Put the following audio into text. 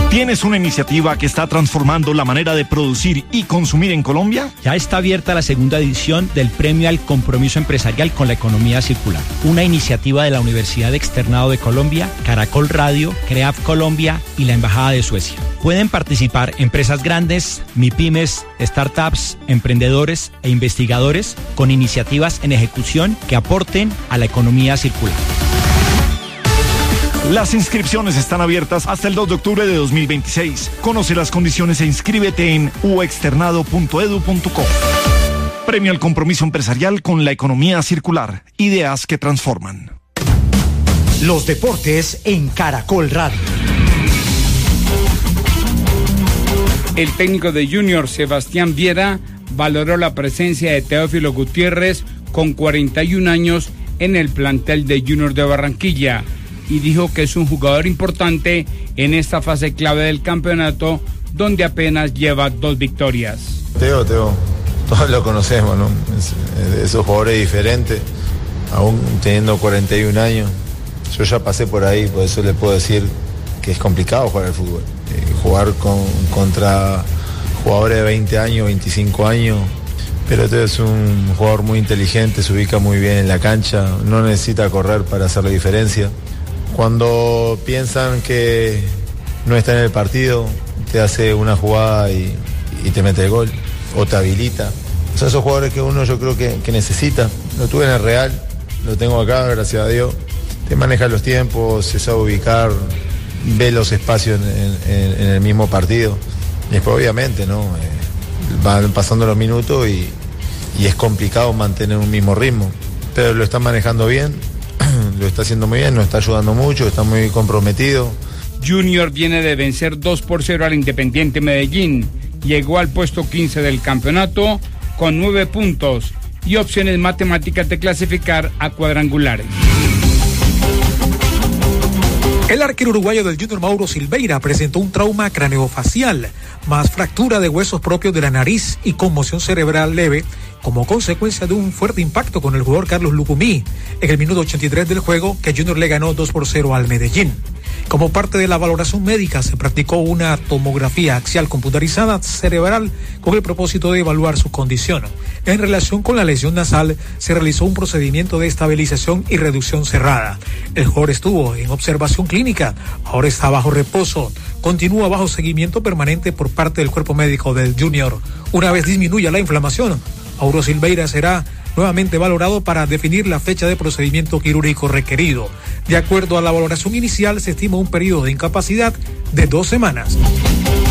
¿Tienes una iniciativa que está transformando la manera de producir y consumir en Colombia? Ya está abierta la segunda edición del Premio al Compromiso Empresarial con la Economía Circular, una iniciativa de la Universidad Externado de Colombia, Caracol Radio, CREAF Colombia y la Embajada de Suecia. Pueden participar empresas grandes, MIPYMES, startups, emprendedores e investigadores con iniciativas en ejecución que aporten a la economía circular. Las inscripciones están abiertas hasta el 2 de octubre de 2026. Conoce las condiciones e inscríbete en uexternado.edu.co. Premio al Compromiso Empresarial con la Economía Circular. Ideas que transforman. Los deportes en Caracol Radio. El técnico de Junior, Sebastián Viera, valoró la presencia de Teófilo Gutiérrez con 41 años en el plantel de Junior de Barranquilla y dijo que es un jugador importante en esta fase clave del campeonato donde apenas lleva 2 victorias. Teo, todos lo conocemos, ¿no? Esos jugadores diferentes, aún teniendo 41 años. Yo ya pasé por ahí, por eso le puedo decir que es complicado jugar al fútbol. Jugar contra jugadores de 20 años, 25 años, pero Teo es un jugador muy inteligente, se ubica muy bien en la cancha, no necesita correr para hacer la diferencia. Cuando piensan que no está en el partido, te hace una jugada y te mete el gol o te habilita. Son esos jugadores que uno yo creo que necesita. Lo tuve en el Real, lo tengo acá, gracias a Dios. Te maneja los tiempos, se sabe ubicar, ve los espacios en el mismo partido. Y después obviamente, ¿no? Van pasando los minutos y es complicado mantener un mismo ritmo. Pero lo está manejando bien. Lo está haciendo muy bien, nos está ayudando mucho, está muy comprometido. Junior viene de vencer 2-0 al Independiente Medellín. Llegó al puesto 15 del campeonato con 9 puntos y opciones matemáticas de clasificar a cuadrangulares. El arquero uruguayo del Junior, Mauro Silveira, presentó un trauma craneofacial, más fractura de huesos propios de la nariz y conmoción cerebral leve, como consecuencia de un fuerte impacto con el jugador Carlos Lucumí en el minuto 83 del juego, que Junior le ganó 2-0 al Medellín. Como parte de la valoración médica, se practicó una tomografía axial computarizada cerebral con el propósito de evaluar su condición. En relación con la lesión nasal, se realizó un procedimiento de estabilización y reducción cerrada. El jugador estuvo en observación clínica, ahora está bajo reposo. Continúa bajo seguimiento permanente por parte del cuerpo médico del Junior. Una vez disminuya la inflamación, Mauro Silveira será nuevamente valorado para definir la fecha de procedimiento quirúrgico requerido. De acuerdo a la valoración inicial, se estima un periodo de incapacidad de 2 semanas.